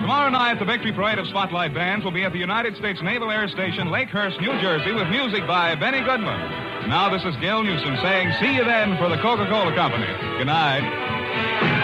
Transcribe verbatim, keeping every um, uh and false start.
Tomorrow night, the Victory Parade of Spotlight Bands will be at the United States Naval Air Station, Lakehurst, New Jersey, with music by Benny Goodman. Now, this is Gil Newsom saying, see you then for the Coca-Cola Company. Good night.